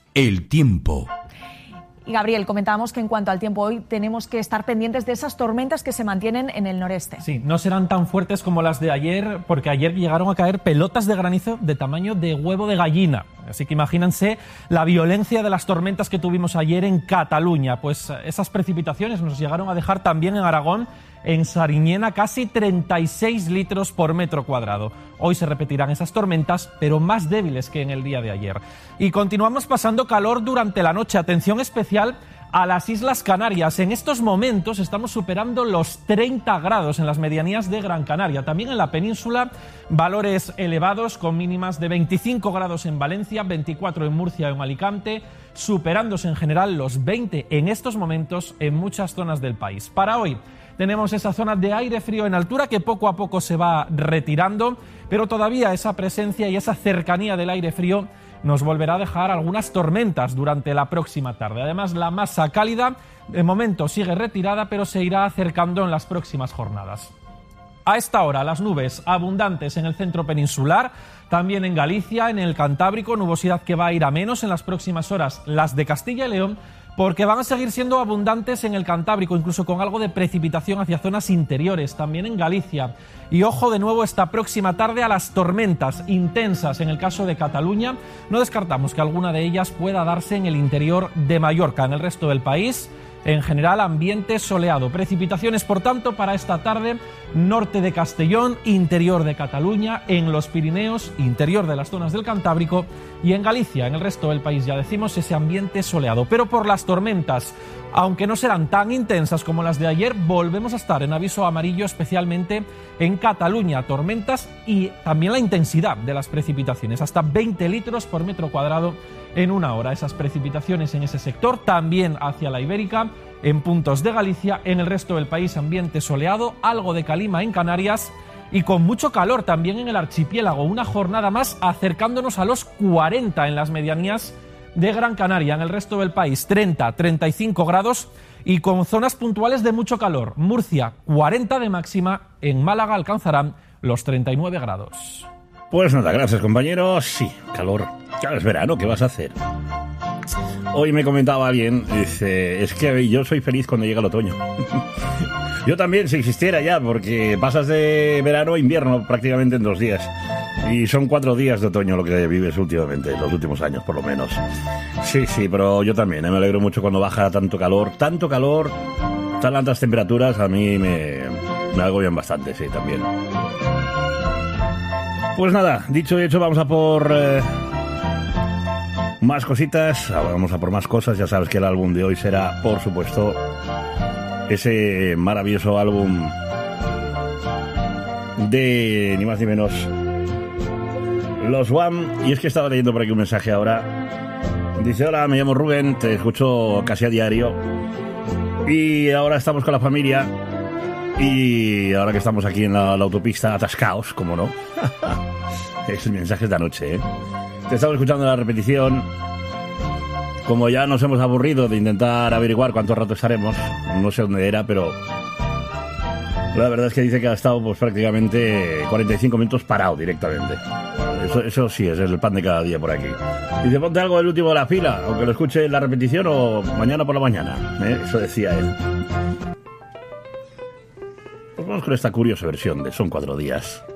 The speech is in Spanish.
El tiempo. Y Gabriel, comentábamos que en cuanto al tiempo hoy tenemos que estar pendientes de esas tormentas que se mantienen en el noreste. Sí, no serán tan fuertes como las de ayer, porque ayer llegaron a caer pelotas de granizo de tamaño de huevo de gallina. Así que imagínense la violencia de las tormentas que tuvimos ayer en Cataluña. Pues esas precipitaciones nos llegaron a dejar también en Aragón, en Sariñena, casi 36 litros por metro cuadrado. Hoy se repetirán esas tormentas, pero más débiles que en el día de ayer. Y continuamos pasando calor durante la noche. Atención especial a las Islas Canarias. En estos momentos estamos superando los 30 grados en las medianías de Gran Canaria. También en la península, valores elevados con mínimas de 25 grados en Valencia, 24 en Murcia o en Alicante, superándose en general los 20 en estos momentos en muchas zonas del país. Para hoy tenemos esa zona de aire frío en altura que poco a poco se va retirando, pero todavía esa presencia y esa cercanía del aire frío nos volverá a dejar algunas tormentas durante la próxima tarde. Además, la masa cálida de momento sigue retirada, pero se irá acercando en las próximas jornadas. A esta hora, las nubes abundantes en el centro peninsular, también en Galicia, en el Cantábrico, nubosidad que va a ir a menos en las próximas horas, las de Castilla y León, porque van a seguir siendo abundantes en el Cantábrico, incluso con algo de precipitación hacia zonas interiores, también en Galicia. Y ojo de nuevo esta próxima tarde a las tormentas intensas en el caso de Cataluña. No descartamos que alguna de ellas pueda darse en el interior de Mallorca. En el resto del país, en general, ambiente soleado. Precipitaciones, por tanto, para esta tarde, norte de Castellón, interior de Cataluña, en los Pirineos, interior de las zonas del Cantábrico y en Galicia. En el resto del país, ya decimos, ese ambiente soleado. Pero por las tormentas, aunque no serán tan intensas como las de ayer, volvemos a estar en aviso amarillo, especialmente en Cataluña. Tormentas y también la intensidad de las precipitaciones, hasta 20 litros por metro cuadrado en una hora. Esas precipitaciones en ese sector, también hacia la Ibérica, en puntos de Galicia. En el resto del país, ambiente soleado, algo de calima en Canarias y con mucho calor también en el archipiélago. Una jornada más acercándonos a los 40 en las medianías de Gran Canaria. En el resto del país, 30, 35 grados y con zonas puntuales de mucho calor. Murcia, 40 de máxima. En Málaga alcanzarán los 39 grados. Pues nada, gracias compañeros. Sí, calor. Ya es verano, ¿qué vas a hacer? Hoy me comentaba alguien, dice, es que yo soy feliz cuando llega el otoño. Yo también, si existiera ya, porque pasas de verano a invierno prácticamente en 2 días. Y son 4 días de otoño lo que vives últimamente, los últimos años por lo menos. Sí, pero yo también, me alegro mucho cuando baja tanto calor, tan altas temperaturas, a mí me agobian bastante, sí, también. Pues nada, dicho y hecho, vamos a por más cositas, vamos a por más cosas. Ya sabes que el álbum de hoy será, por supuesto, ese maravilloso álbum de ni más ni menos Los One. Y es que estaba leyendo por aquí un mensaje ahora. Dice, hola, me llamo Rubén, te escucho casi a diario y ahora estamos con la familia y ahora que estamos aquí en la autopista atascaos, como no. Es el mensaje de anoche, ¿eh? Te estamos escuchando la repetición. Como ya nos hemos aburrido de intentar averiguar cuánto rato estaremos, no sé dónde era, pero la verdad es que dice que ha estado pues prácticamente 45 minutos parado directamente. Eso sí, es el pan de cada día por aquí. Dice, ponte algo del último de la fila, aunque lo escuche en la repetición o mañana por la mañana, ¿eh? Eso decía él. Pues vamos con esta curiosa versión de Son 4 días.